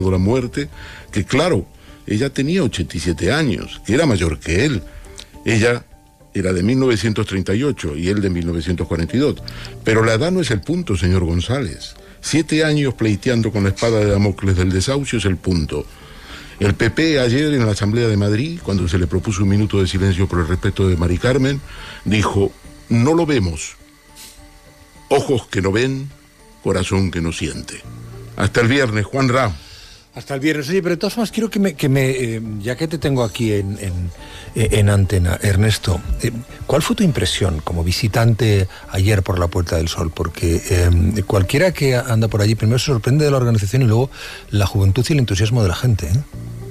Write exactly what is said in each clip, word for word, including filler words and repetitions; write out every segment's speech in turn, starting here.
la muerte, que claro, ella tenía ochenta y siete años, que era mayor que él. Ella era de mil novecientos treinta y ocho y él de mil novecientos cuarenta y dos. Pero la edad no es el punto, señor González. Siete años pleiteando con la espada de Damocles del desahucio es el punto. El P P ayer en la Asamblea de Madrid, cuando se le propuso un minuto de silencio por el respeto de Mari Carmen, dijo, no lo vemos. Ojos que no ven, corazón que no siente. Hasta el viernes, Juan Ra. Hasta el viernes. Oye, pero de todas formas quiero que me, que me eh, ya que te tengo aquí en, en, en antena, Ernesto, eh, ¿cuál fue tu impresión como visitante ayer por la Puerta del Sol? Porque eh, cualquiera que anda por allí primero se sorprende de la organización y luego la juventud y el entusiasmo de la gente, ¿eh?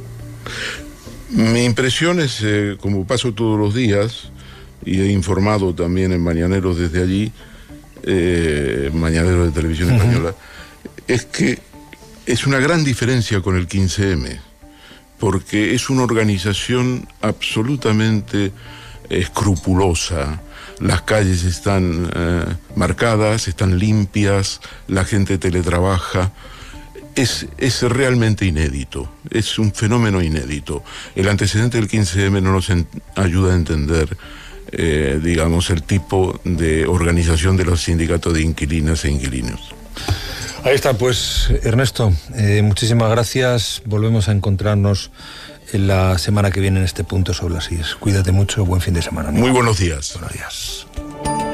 Mi impresión es, eh, como paso todos los días, y he informado también en Mañaneros desde allí, eh, Mañaneros de Televisión Española, uh-huh. es que es una gran diferencia con el quince eme, porque es una organización absolutamente escrupulosa. Las calles están eh, marcadas, están limpias, la gente teletrabaja. Es, es realmente inédito, es un fenómeno inédito. El antecedente del quince eme no nos en, ayuda a entender, eh, digamos, el tipo de organización de los sindicatos de inquilinas e inquilinos. Ahí está, pues, Ernesto, eh, muchísimas gracias. Volvemos a encontrarnos en la semana que viene en este punto sobre las sillas. Cuídate mucho, buen fin de semana, ¿no? Muy buenos días. Buenos días.